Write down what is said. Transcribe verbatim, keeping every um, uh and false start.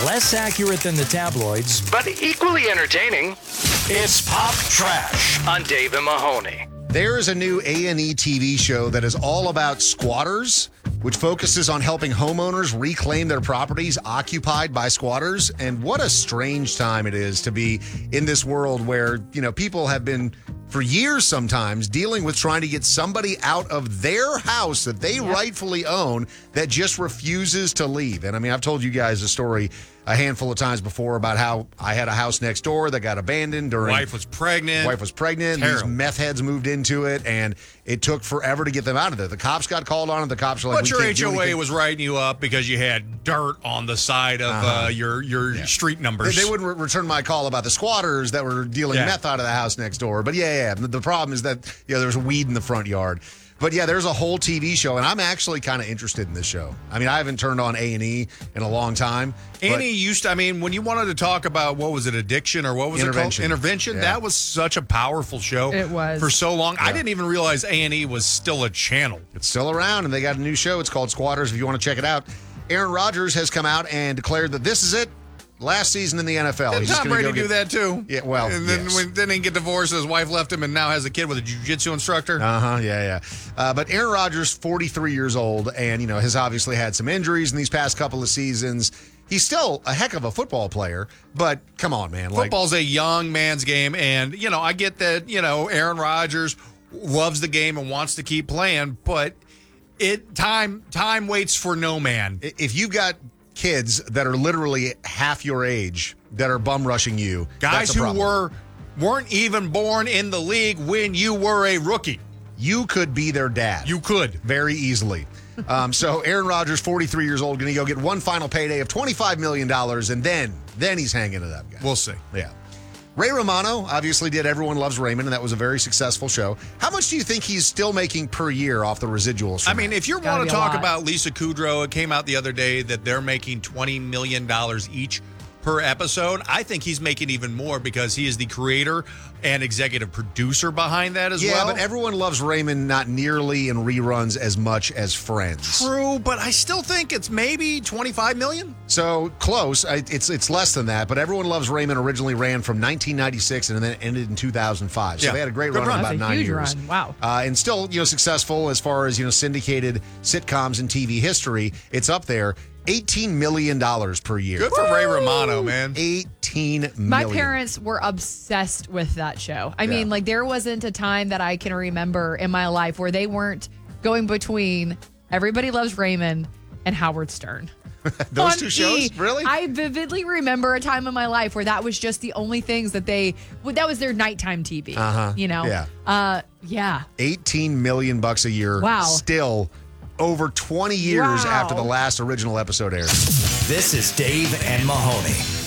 Less accurate than the tabloids, but equally entertaining. It's Pop Trash On Dave and Mahoney. There is a new A and E T V show that is all about squatters, which focuses on helping homeowners reclaim their properties occupied by squatters. And what a strange time it is to be in this world where, you know, people have been for years sometimes dealing with trying to get somebody out of their house that they yep. rightfully own that just refuses to leave. And I mean, I've told you guys a story a handful of times before about how I had a house next door that got abandoned during... Wife was pregnant. Wife was pregnant. Terrible. These meth heads moved into it, and it took forever to get them out of there. The cops got called on, and the cops were like, but we your can't do H O A anything. was writing you up because you had dirt on the side of uh-huh. uh, your, your yeah. street numbers. They, they wouldn't re- return my call about the squatters that were dealing yeah. meth out of the house next door. But yeah, yeah, the, the problem is that you know, there's weed in the front yard. But yeah, there's a whole T V show, and I'm actually kind of interested in this show. I mean, I haven't turned on A and E in a long time. A and E used to, I mean, when you wanted to talk about, what was it, addiction or what was it called? Intervention. Yeah. That was such a powerful show. It was. For so long. Yeah. I didn't even realize A and E was still a channel. It's still around, and they got a new show. It's called Squatters, if you want to check it out. Aaron Rodgers has come out and declared that this is it. Last season in the N F L. Did He's Tom just Brady go get, do that too? Yeah, well, and then yes. when, then he get divorced, his wife left him, and now has a kid with a jiu-jitsu instructor. Uh huh. Yeah, yeah. Uh, but Aaron Rodgers, forty-three years old, and you know has obviously had some injuries in these past couple of seasons. He's still a heck of a football player, but come on, man. Like, Football's a young man's game, and you know I get that. You know Aaron Rodgers loves the game and wants to keep playing, but it time time waits for no man. If you've got kids that are literally half your age that are bum rushing you, guys that's a who problem. were weren't even born in the league when you were a rookie. You could be their dad. You could very easily. um, so Aaron Rodgers, forty-three years old, going to go get one final payday of twenty-five million dollars, and then then he's hanging it up, guys. We'll see. Yeah. Ray Romano obviously did Everyone Loves Raymond, and that was a very successful show. How much do you think he's still making per year off the residuals from I mean, that? if you want to talk about Lisa Kudrow, it came out the other day that they're making twenty million dollars each per episode. I think he's making even more because he is the creator and executive producer behind that as yeah, well. Yeah, but Everyone Loves Raymond not nearly in reruns as much as Friends. True, but I still think it's maybe twenty-five million. So close. I, it's it's less than that, but Everyone Loves Raymond originally ran from nineteen ninety-six and then ended in two thousand five. So yeah. they had a great Good run, run. of about That's a nine huge years. Run. Wow. Uh, and still, you know, successful as far as, you know, syndicated sitcoms and T V history. It's up there. eighteen million dollars per year. Good for Woo! Ray Romano, man. eighteen million. My parents were obsessed with that show. I Yeah. mean, like, there wasn't a time that I can remember in my life where they weren't going between Everybody Loves Raymond and Howard Stern. Those On two shows? E! Really? I vividly remember a time in my life where that was just the only things that they, that was their nighttime T V. Uh-huh. You know? Yeah. Uh, yeah. eighteen million bucks a year. Wow. Still over twenty years Wow. after the last original episode aired. This is Dave and Mahoney.